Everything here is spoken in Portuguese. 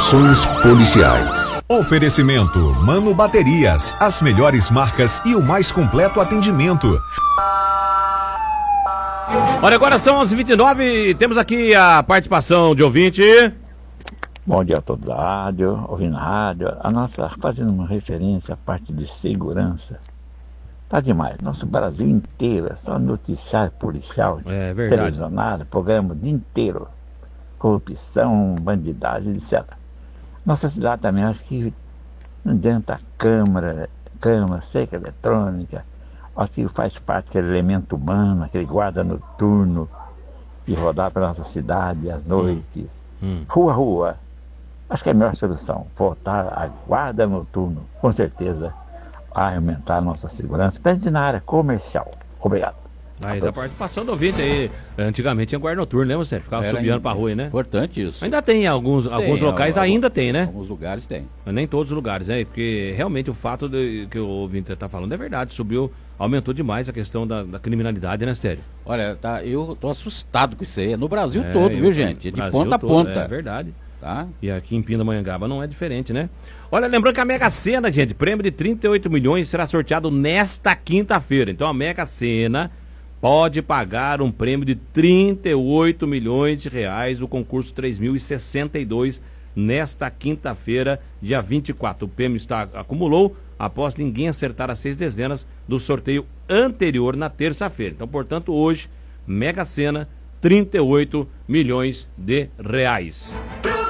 Investigações policiais. Oferecimento Mano Baterias, as melhores marcas e o mais completo atendimento. Olha, agora são 11h29 e temos aqui a participação de ouvinte. Bom dia a todos da rádio, ouvindo a rádio. A nossa, fazendo uma referência à parte de segurança, tá demais. Nosso Brasil inteiro é só noticiário policial, televisionado, programa o dia inteiro. Corrupção, bandidagem, etc. Nossa cidade também, acho que não adianta câmara, cerca eletrônica, acho que faz parte daquele elemento humano, aquele guarda noturno que rodar pela nossa cidade às noites, rua. Acho que é a melhor solução, voltar a guarda noturno, com certeza, a aumentar a nossa segurança, principalmente na área comercial. Obrigado. Aí tá participação do ouvinte aí. Antigamente tinha guarda noturno, lembra, Sérgio? Ficava subiando pra rua aí, né? Importante isso. Ainda tem alguns locais, ainda tem, né? Alguns lugares tem. Mas nem todos os lugares, né? Porque realmente o fato que o ouvinte tá falando é verdade. Aumentou demais a questão da criminalidade, né, Sérgio? Olha, eu tô assustado com isso aí. É no Brasil todo, viu, gente? De ponta a ponta. É verdade. Tá? E aqui em Pindamonhangaba não é diferente, né? Olha, lembrando que a Mega Sena, gente, prêmio de 38 milhões será sorteado nesta quinta-feira. Então a Mega Sena pode pagar um prêmio de 38 milhões de reais, o concurso 3062, nesta quinta-feira, dia 24. O prêmio acumulou após ninguém acertar as 6 dezenas do sorteio anterior na terça-feira. Então, portanto, hoje, Mega Sena, 38 milhões de reais.